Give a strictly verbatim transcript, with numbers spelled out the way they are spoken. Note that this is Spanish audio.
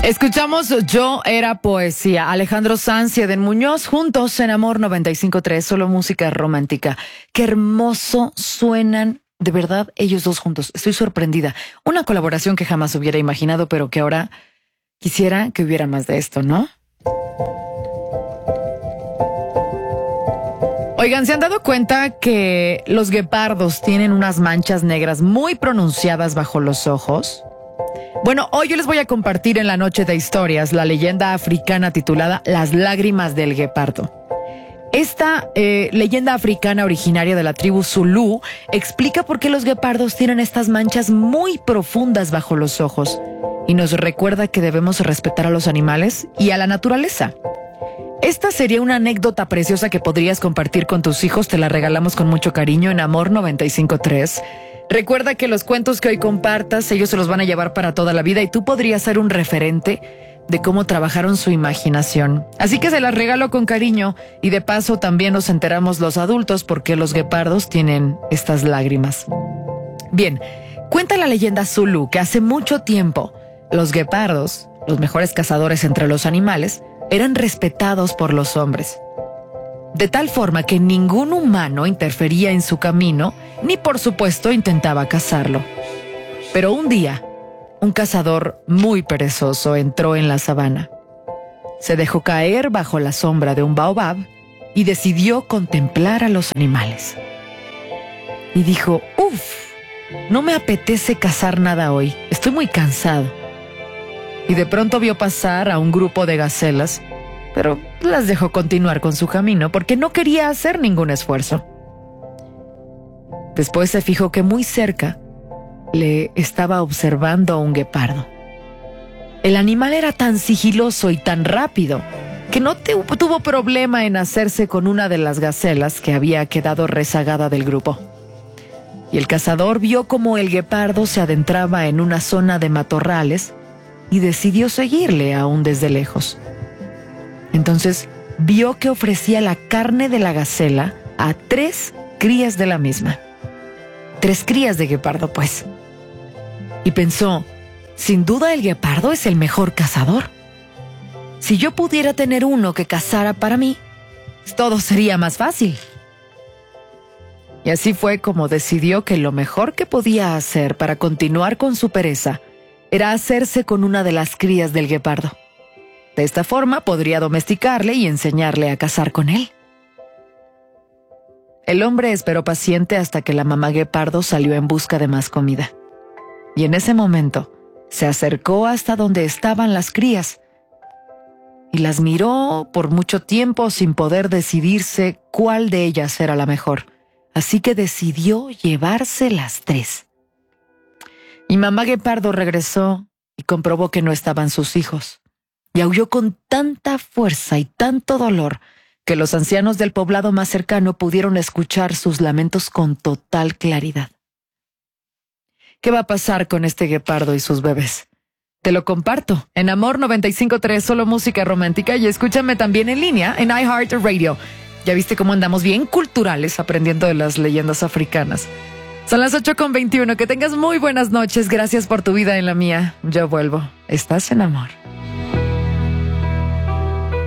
Escuchamos Yo Era Poesía, Alejandro Sanz y Eden Muñoz juntos en Amor noventa y cinco punto tres, solo música romántica. Qué hermoso suenan, de verdad, ellos dos juntos. Estoy sorprendida. Una colaboración que jamás hubiera imaginado, pero que ahora quisiera que hubiera más de esto, ¿no? Oigan, ¿se han dado cuenta que los guepardos tienen unas manchas negras muy pronunciadas bajo los ojos? Bueno, hoy yo les voy a compartir en la noche de historias la leyenda africana titulada Las lágrimas del guepardo. Esta eh, leyenda africana originaria de la tribu Zulú explica por qué los guepardos tienen estas manchas muy profundas bajo los ojos y nos recuerda que debemos respetar a los animales y a la naturaleza. Esta sería una anécdota preciosa que podrías compartir con tus hijos. Te la regalamos con mucho cariño en Amor noventa y cinco punto tres. Recuerda que los cuentos que hoy compartas, ellos se los van a llevar para toda la vida y tú podrías ser un referente de cómo trabajaron su imaginación. Así que se las regalo con cariño y de paso también nos enteramos los adultos por qué los guepardos tienen estas lágrimas. Bien, cuenta la leyenda Zulú que hace mucho tiempo los guepardos, los mejores cazadores entre los animales, eran respetados por los hombres. De tal forma que ningún humano interfería en su camino, ni por supuesto intentaba cazarlo. Pero un día, un cazador muy perezoso entró en la sabana. Se dejó caer bajo la sombra de un baobab y decidió contemplar a los animales. Y dijo, uff, no me apetece cazar nada hoy, estoy muy cansado. Y de pronto vio pasar a un grupo de gacelas, pero las dejó continuar con su camino porque no quería hacer ningún esfuerzo. Después se fijó que muy cerca le estaba observando a un guepardo. El animal era tan sigiloso y tan rápido que no tuvo problema en hacerse con una de las gacelas que había quedado rezagada del grupo. Y el cazador vio cómo el guepardo se adentraba en una zona de matorrales y decidió seguirle aún desde lejos. Entonces vio que ofrecía la carne de la gacela a tres crías de la misma. Tres crías de guepardo, pues. Y pensó, sin duda el guepardo es el mejor cazador. Si yo pudiera tener uno que cazara para mí, todo sería más fácil. Y así fue como decidió que lo mejor que podía hacer para continuar con su pereza era hacerse con una de las crías del guepardo. De esta forma podría domesticarle y enseñarle a cazar con él. El hombre esperó paciente hasta que la mamá guepardo salió en busca de más comida. Y en ese momento se acercó hasta donde estaban las crías y las miró por mucho tiempo sin poder decidirse cuál de ellas era la mejor. Así que decidió llevarse las tres. Y mamá guepardo regresó y comprobó que no estaban sus hijos. Y aulló con tanta fuerza y tanto dolor que los ancianos del poblado más cercano pudieron escuchar sus lamentos con total claridad. ¿Qué va a pasar con este guepardo y sus bebés? Te lo comparto en Amor noventa y cinco punto tres, solo música romántica, y escúchame también en línea en iHeartRadio. Ya viste cómo andamos bien culturales aprendiendo de las leyendas africanas. Son las ocho con veintiuno. Que tengas muy buenas noches. Gracias por tu vida en la mía. Yo vuelvo. Estás en Amor.